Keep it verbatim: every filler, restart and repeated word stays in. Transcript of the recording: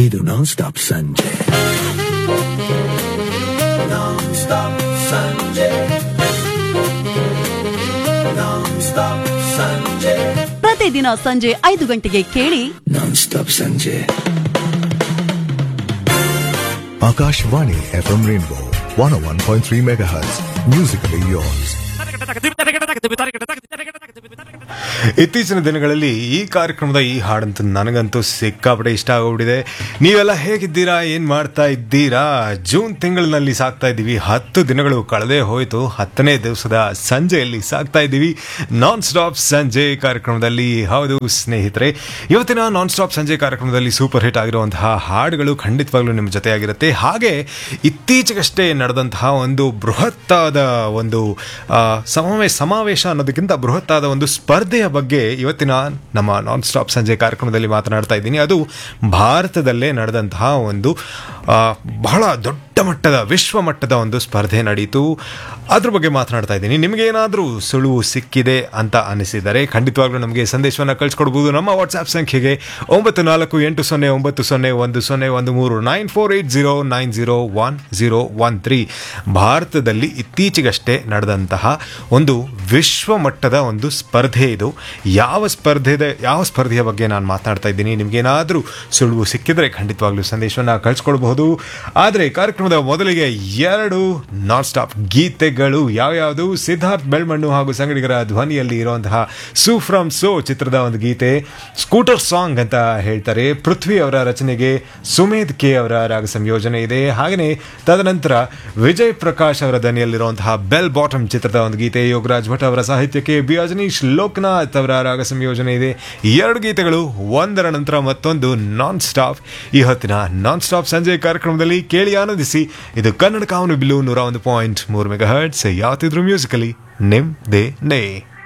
ಇದು non stop ಸಂಜೆ. Non stop ಸಂಜೆ. ನಾನ್ ಸ್ಟಾಪ್ ಸಂಜೆ. ಪ್ರತಿದಿನ ಸಂಜೆ ಐದು ಗಂಟೆಗೆ ಕೇಳಿ ನಾನ್ ಸ್ಟಾಪ್ ಸಂಜೆ. Akashvani F M Rainbow one oh one point three megahertz. Musically yours. ಇತ್ತೀಚಿನ ದಿನಗಳಲ್ಲಿ ಈ ಕಾರ್ಯಕ್ರಮದ ಈ ಹಾಡಂತೂ ನನಗಂತೂ ಸಿಕ್ಕಾಪಟ್ಟೆ ಇಷ್ಟ ಆಗೋಗ್ಬಿಟ್ಟಿದೆ. ನೀವೆಲ್ಲ ಹೇಗಿದ್ದೀರಾ, ಏನು ಮಾಡ್ತಾ ಇದ್ದೀರಾ? ಜೂನ್ ತಿಂಗಳಿನಲ್ಲಿ ಸಾಕ್ತಾ ಇದ್ದೀವಿ. ಹತ್ತು ದಿನಗಳು ಕಳೆದೇ ಹೋಯಿತು. ಹತ್ತನೇ ದಿವಸದ ಸಂಜೆಯಲ್ಲಿ ಸಾಕ್ತಾ ಇದ್ದೀವಿ ನಾನ್ ಸ್ಟಾಪ್ ಸಂಜೆ ಕಾರ್ಯಕ್ರಮದಲ್ಲಿ. ಹೌದು ಸ್ನೇಹಿತರೆ, ಇವತ್ತಿನ ನಾನ್ ಸ್ಟಾಪ್ ಸಂಜೆ ಕಾರ್ಯಕ್ರಮದಲ್ಲಿ ಸೂಪರ್ ಹಿಟ್ ಆಗಿರುವಂತಹ ಹಾಡುಗಳು ಖಂಡಿತವಾಗ್ಲೂ ನಿಮ್ಮ ಜೊತೆಯಾಗಿರುತ್ತೆ. ಹಾಗೆ ಇತ್ತೀಚೆಗಷ್ಟೇ ನಡೆದಂತಹ ಒಂದು ಬೃಹತ್ತಾದ ಒಂದು ಸಮಾವೇಶ ಸಮಾವೇಶ ಅನ್ನೋದಕ್ಕಿಂತ ಬೃಹತ್ತಾದ ಒಂದು ಸ್ಪರ್ಧೆಯ ಬಗ್ಗೆ ಇವತ್ತಿನ ನಮ್ಮ ನಾನ್ ಸ್ಟಾಪ್ ಸಂಜೆ ಕಾರ್ಯಕ್ರಮದಲ್ಲಿ ಮಾತನಾಡ್ತಾ ಇದ್ದೀನಿ. ಅದು ಭಾರತದಲ್ಲೇ ನಡೆದಂತಹ ಒಂದು ಬಹಳ ದೊಡ್ಡ ಮಟ್ಟದ ವಿಶ್ವ ಮಟ್ಟದ ಒಂದು ಸ್ಪರ್ಧೆ ನಡೀತು. ಅದ್ರ ಬಗ್ಗೆ ಮಾತನಾಡ್ತಾ ಇದ್ದೀನಿ. ನಿಮಗೇನಾದರೂ ಸುಳುವು ಸಿಕ್ಕಿದೆ ಅಂತ ಅನಿಸಿದರೆ ಖಂಡಿತವಾಗ್ಲೂ ನಮಗೆ ಸಂದೇಶವನ್ನು ಕಳಿಸ್ಕೊಡ್ಬೋದು ನಮ್ಮ ವಾಟ್ಸ್ಆ್ಯಪ್ ಸಂಖ್ಯೆಗೆ ಒಂಬತ್ತು ನಾಲ್ಕು ಎಂಟು ಸೊನ್ನೆ ಒಂಬತ್ತು ಸೊನ್ನೆ ಒಂದು ಸೊನ್ನೆ ಒಂದು ಮೂರು nine four eight zero nine zero one zero one three. ಭಾರತದಲ್ಲಿ ಇತ್ತೀಚೆಗಷ್ಟೇ ನಡೆದಂತಹ ಒಂದು ವಿಶ್ವ ಮಟ್ಟದ ಒಂದು ಸ್ಪರ್ಧೆ ಇದು. ಯಾವ ಸ್ಪರ್ಧೆ ಯಾವ ಸ್ಪರ್ಧೆಯ ಬಗ್ಗೆ ನಾನು ಮಾತನಾಡ್ತಾ ಇದ್ದೀನಿ. ನಿಮಗೇನಾದರೂ ಸುಳುವು ಸಿಕ್ಕಿದರೆ ಖಂಡಿತವಾಗ್ಲೂ ಸಂದೇಶವನ್ನು ಕಳಿಸ್ಕೊಡ್ಬಹುದು. ಆದರೆ ಕಾರ್ಯಕ್ರಮದ ಮೊದಲಿಗೆ ಎರಡು ನಾನ್ ಸ್ಟಾಪ್ ಗೀತೆಗಳು ಯಾವ್ಯಾವುದು? ಸಿದ್ಧಾರ್ಥ್ ಬೆಳ್ಮಣ್ಣು ಹಾಗೂ ಸಂಗಡಿಗರ ಧ್ವನಿಯಲ್ಲಿ ಇರುವಂತಹ ಸೂ ಫ್ರಮ್ ಸೋ ಚಿತ್ರದ ಒಂದು ಗೀತೆ, ಸ್ಕೂಟರ್ ಸಾಂಗ್ ಅಂತ ಹೇಳ್ತಾರೆ. ಪೃಥ್ವಿ ಅವರ ರಚನೆಗೆ ಸುಮೇಧ್ ಕೆ ಅವರ ರಾಗ ಸಂಯೋಜನೆ ಇದೆ. ಹಾಗೆಯೇ ತದನಂತರ ವಿಜಯ್ ಪ್ರಕಾಶ್ ಅವರ ಧ್ವನಿಯಲ್ಲಿರುವಂತಹ ಬೆಲ್ ಬಾಟಮ್ ಚಿತ್ರದ ಒಂದು ಗೀತೆ, ಯೋಗರಾಜ್ ಭಟ್ ಅವರ ಸಾಹಿತ್ಯಕ್ಕೆ ಬಿ ಅಜನೀಶ್ ಲೋಕನಾಥ್ ಅವರ ರಾಗ ಸಂಯೋಜನೆ ಇದೆ. ಎರಡು ಗೀತೆಗಳು ಒಂದರ ನಂತರ ಮತ್ತೊಂದು ನಾನ್ ಸ್ಟಾಪ್ ಈ ಹೊತ್ತಿನ ನಾನ್ ಸ್ಟಾಪ್ ಸಂಜೆ ಕಾರ್ಯಕ್ರಮದಲ್ಲಿ ಕೇಳಿ ಆನಂದಿಸಿ. ಇದು ಕನ್ನಡ ಕಾಮನು ಬಿಲ್ಲು ನೂರ ಒಂದು ಪಾಯಿಂಟ್ ಮೂರು ಮೆಗಾ ಹರ್ಟ್ಸ್. ಯಾವತ್ತಿದ್ರು ಮ್ಯೂಸಿಕಲಿ ನಿಮ್ದೇ ನೇ.